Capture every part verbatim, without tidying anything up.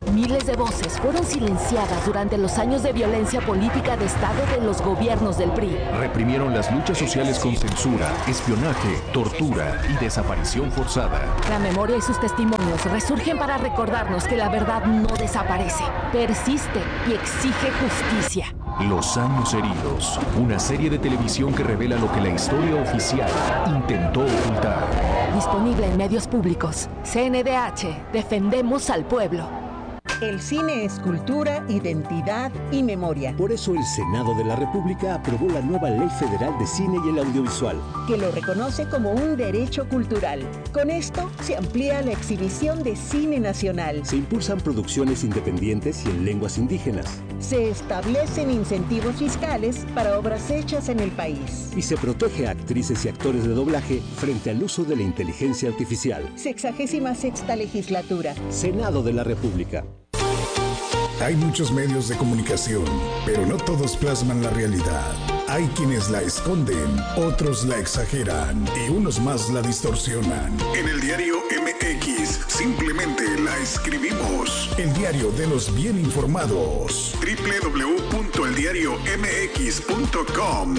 Miles de voces fueron silenciadas durante los años de violencia política de Estado de los gobiernos del P R I. Reprimieron las luchas sociales con censura, espionaje, tortura y desaparición forzada. La memoria y sus testimonios resurgen para recordarnos que la verdad no desaparece, persiste y exige justicia. Los años heridos, una serie de televisión que revela lo que la historia oficial intentó ocultar. Disponible en medios públicos. C N D H, defendemos al pueblo. El cine es cultura, identidad y memoria. Por eso el Senado de la República aprobó la nueva Ley Federal de Cine y el Audiovisual, que lo reconoce como un derecho cultural. Con esto se amplía la exhibición de cine nacional. Se impulsan producciones independientes y en lenguas indígenas. Se establecen incentivos fiscales para obras hechas en el país. Y se protege a actrices y actores de doblaje frente al uso de la inteligencia artificial. Sexagésima sexta legislatura. Senado de la República. Hay muchos medios de comunicación, pero no todos plasman la realidad. Hay quienes la esconden, otros la exageran y unos más la distorsionan. En el diario M X simplemente la escribimos. El diario de los bien informados. doble u doble u doble u punto el diario m x punto com.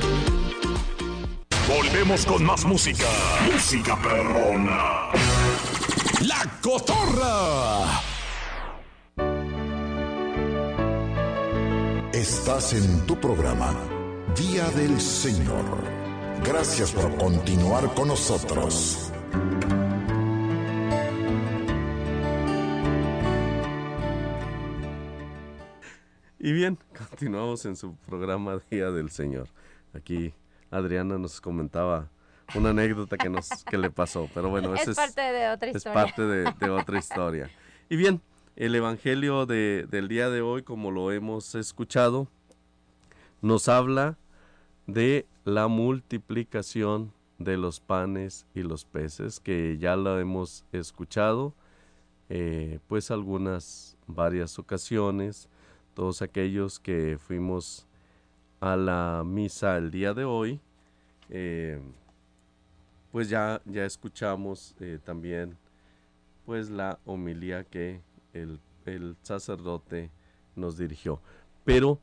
Volvemos con más música. Música perrona. La Cotorra. Estás en tu programa, Día del Señor. Gracias por continuar con nosotros. Y bien, continuamos en su programa Día del Señor. Aquí Adriana nos comentaba una anécdota que nos que le pasó, pero bueno, es ese parte es, de otra es historia. parte de, de otra historia. Y bien, el evangelio de, del día de hoy, como lo hemos escuchado, nos habla de la multiplicación de los panes y los peces, que ya lo hemos escuchado, eh, pues algunas, varias ocasiones. Todos aquellos que fuimos a la misa el día de hoy, eh, pues ya, ya escuchamos eh, también pues la homilía que el, el sacerdote nos dirigió. Pero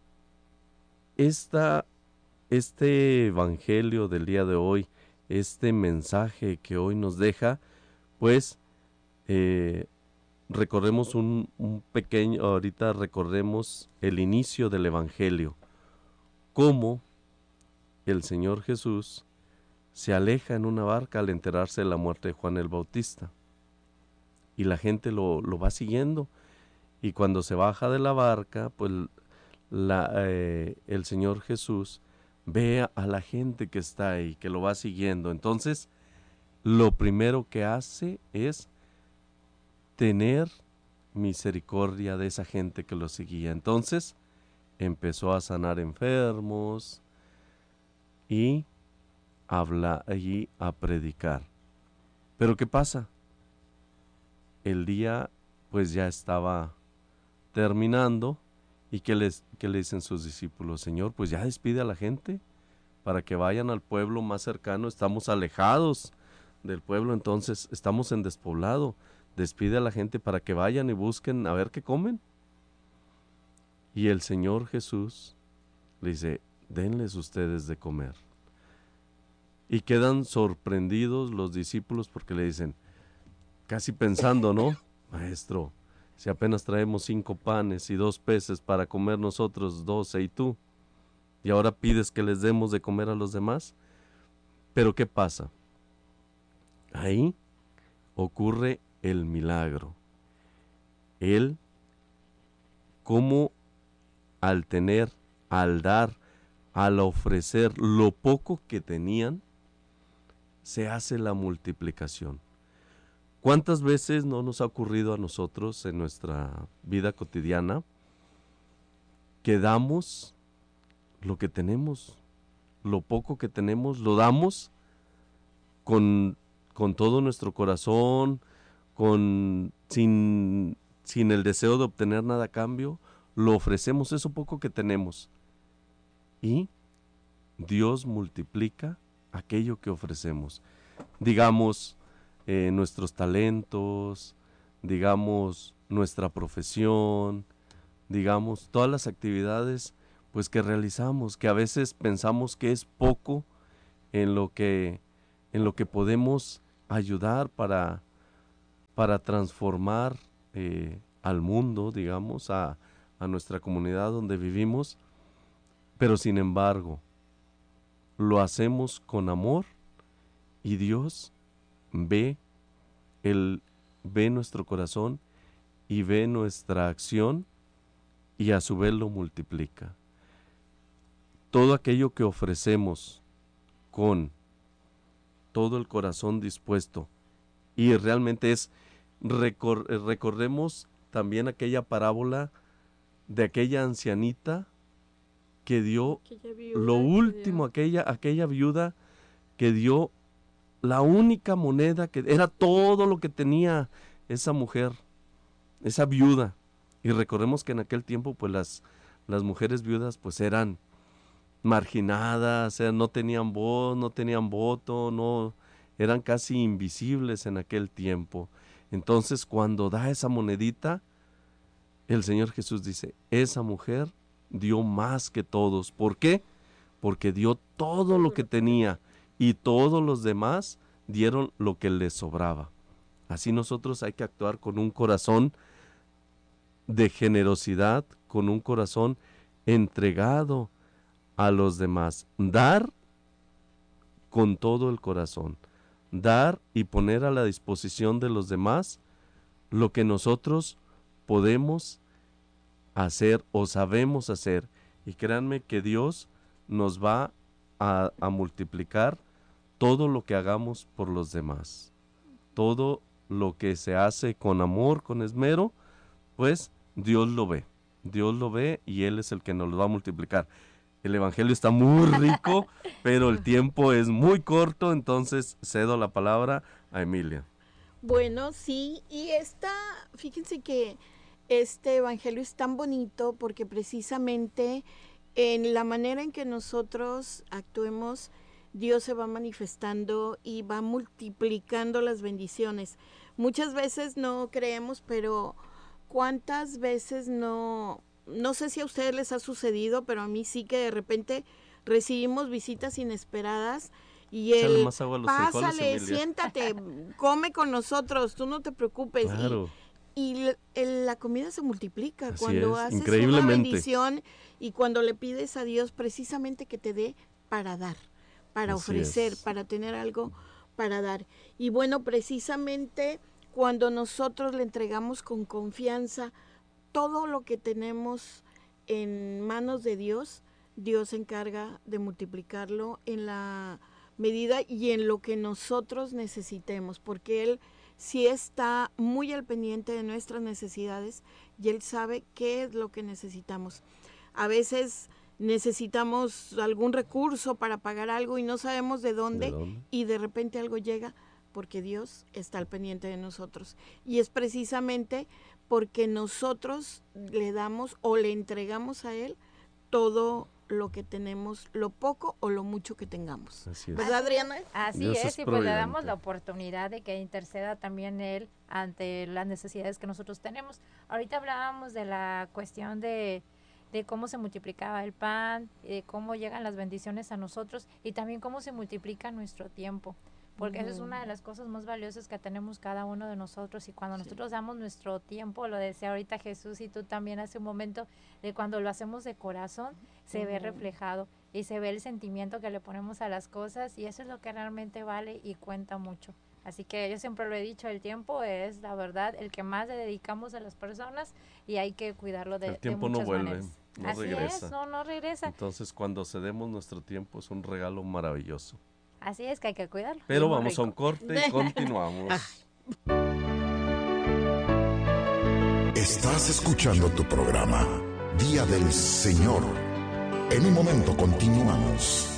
esta, este evangelio del día de hoy, este mensaje que hoy nos deja, pues eh, recorremos un, un pequeño, ahorita recorremos el inicio del evangelio, cómo el Señor Jesús se aleja en una barca al enterarse de la muerte de Juan el Bautista. Y la gente lo, lo va siguiendo. Y cuando se baja de la barca, pues la, eh, el Señor Jesús ve a la gente que está ahí, que lo va siguiendo. Entonces, lo primero que hace es tener misericordia de esa gente que lo seguía. Entonces, empezó a sanar enfermos y habla y a predicar. Pero ¿qué pasa? El día pues ya estaba terminando y ¿qué les, qué le dicen sus discípulos? Señor, pues ya despide a la gente para que vayan al pueblo más cercano. Estamos alejados del pueblo, entonces estamos en despoblado. Despide a la gente para que vayan y busquen a ver qué comen. Y el Señor Jesús le dice, denles ustedes de comer. Y quedan sorprendidos los discípulos porque le dicen, casi pensando, ¿no? Maestro, si apenas traemos cinco panes y dos peces para comer nosotros doce y tú, y ahora pides que les demos de comer a los demás. Pero ¿qué pasa? Ahí ocurre el milagro. Él, como al tener, al dar, al ofrecer lo poco que tenían, se hace la multiplicación. ¿Cuántas veces no nos ha ocurrido a nosotros en nuestra vida cotidiana que damos lo que tenemos, lo poco que tenemos, lo damos con, con todo nuestro corazón, con, sin, sin el deseo de obtener nada a cambio, lo ofrecemos eso poco que tenemos y Dios multiplica aquello que ofrecemos? Digamos, eh, nuestros talentos, digamos, nuestra profesión, digamos, todas las actividades pues que realizamos, que a veces pensamos que es poco en lo que, en lo que podemos ayudar para, para transformar eh, al mundo, digamos, a, a nuestra comunidad donde vivimos, pero sin embargo, lo hacemos con amor y Dios ve, Él ve nuestro corazón y ve nuestra acción y a su vez lo multiplica. Todo aquello que ofrecemos con todo el corazón dispuesto, y realmente es, recor, recordemos también aquella parábola de aquella ancianita que dio lo último, aquella, aquella viuda que dio la única moneda, que era todo lo que tenía esa mujer, esa viuda. Y recordemos que en aquel tiempo pues las, las mujeres viudas pues eran marginadas, o sea, no tenían voz, no tenían voto, no, eran casi invisibles en aquel tiempo. Entonces cuando da esa monedita, el Señor Jesús dice, esa mujer dio más que todos. ¿Por qué? Porque dio todo lo que tenía y todos los demás dieron lo que les sobraba. Así nosotros hay que actuar con un corazón de generosidad, con un corazón entregado a los demás. Dar con todo el corazón. Dar y poner a la disposición de los demás lo que nosotros podemos hacer o sabemos hacer. Y créanme que Dios nos va a, a multiplicar todo lo que hagamos por los demás. Todo lo que se hace con amor, con esmero, pues Dios lo ve. Dios lo ve y Él es el que nos lo va a multiplicar. El evangelio está muy rico, pero el tiempo es muy corto, entonces cedo la palabra a Emilia. Bueno, sí, y esta, fíjense que este evangelio es tan bonito porque precisamente en la manera en que nosotros actuemos, Dios se va manifestando y va multiplicando las bendiciones. Muchas veces no creemos, pero ¿cuántas veces no? No sé si a ustedes les ha sucedido, pero a mí sí, que de repente recibimos visitas inesperadas y él, pásale, siéntate, come con nosotros, tú no te preocupes. Claro. Y, y el, la comida se multiplica. Así cuando es, haces increíblemente. Una bendición y cuando le pides a Dios precisamente que te dé para dar, para Así ofrecer, es. para tener algo para dar. Y bueno, precisamente cuando nosotros le entregamos con confianza todo lo que tenemos en manos de Dios, Dios se encarga de multiplicarlo en la medida y en lo que nosotros necesitemos, porque Él sí está muy al pendiente de nuestras necesidades y Él sabe qué es lo que necesitamos. A veces necesitamos algún recurso para pagar algo y no sabemos de dónde, ¿De dónde? Y de repente algo llega porque Dios está al pendiente de nosotros. Y es precisamente porque nosotros le damos o le entregamos a Él todo lo que tenemos, lo poco o lo mucho que tengamos. Así es. ¿Verdad, Adriana? Así Dios es, es y pues le providente. damos la oportunidad de que interceda también Él ante las necesidades que nosotros tenemos. Ahorita hablábamos de la cuestión de, de cómo se multiplicaba el pan, de cómo llegan las bendiciones a nosotros y también cómo se multiplica nuestro tiempo. Porque uh-huh. Esa es una de las cosas más valiosas que tenemos cada uno de nosotros, y cuando sí. nosotros damos nuestro tiempo, lo decía ahorita Jesús y tú también hace un momento, de cuando lo hacemos de corazón, se uh-huh. ve reflejado y se ve el sentimiento que le ponemos a las cosas, y eso es lo que realmente vale y cuenta mucho. Así que yo siempre lo he dicho, el tiempo es la verdad el que más le dedicamos a las personas y hay que cuidarlo de, el tiempo de muchas no vuelve, maneras. no Así regresa. es, no, no regresa. Entonces cuando cedemos nuestro tiempo es un regalo maravilloso. Así es que hay que cuidarlo. Pero vamos rico. a un corte y continuamos. Estás escuchando tu programa Día del Señor. En un momento continuamos.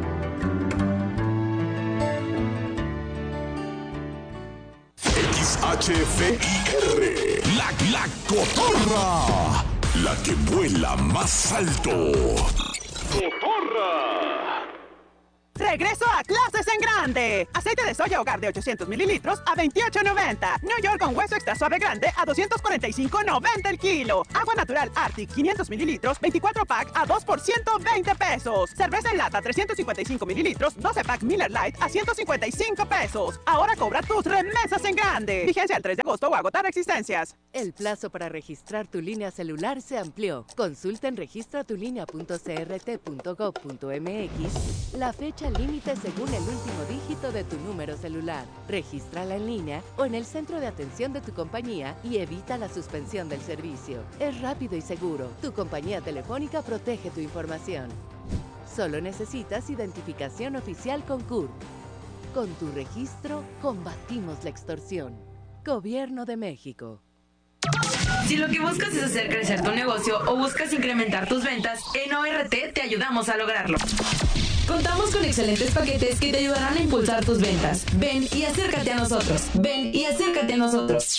X H F I R, la, la cotorra, la que vuela más alto. ¡Cotorra! Regreso a clases en grande. Aceite de soya hogar de ochocientos mililitros a veintiocho noventa. New York con hueso extra suave grande a doscientos cuarenta y cinco noventa el kilo. Agua natural Arctic quinientos mililitros, veinticuatro pack a dos por ciento veinte pesos. Cerveza en lata trescientos cincuenta y cinco mililitros, doce pack Miller Lite a ciento cincuenta y cinco pesos. Ahora cobra tus remesas en grande. Vigencia el tres de agosto o agotar existencias. El plazo para registrar tu línea celular se amplió. Consulta en registratulínea punto c r t punto gov punto m x la fecha límite según el último dígito de tu número celular. Regístrala en línea o en el centro de atención de tu compañía y evita la suspensión del servicio. Es rápido y seguro. Tu compañía telefónica protege tu información. Solo necesitas identificación oficial con C U R. Con tu registro, combatimos la extorsión. Gobierno de México. Si lo que buscas es hacer crecer tu negocio o buscas incrementar tus ventas, en O R T te ayudamos a lograrlo. Contamos con excelentes paquetes que te ayudarán a impulsar tus ventas. Ven y acércate a nosotros. Ven y acércate a nosotros.